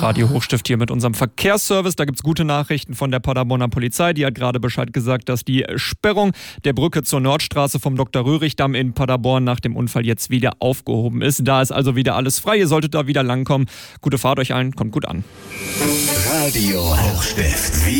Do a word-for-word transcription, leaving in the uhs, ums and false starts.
Radio Hochstift hier mit unserem Verkehrsservice. Da gibt es gute Nachrichten von der Paderborner Polizei. Die hat gerade Bescheid gesagt, dass die Sperrung der Brücke zur Nordstraße vom Doktor Röhrig-Damm in Paderborn nach dem Unfall jetzt wieder aufgehoben ist. Da ist also wieder alles frei. Ihr solltet da wieder langkommen. Gute Fahrt euch allen, kommt gut an. Radio Hochstift.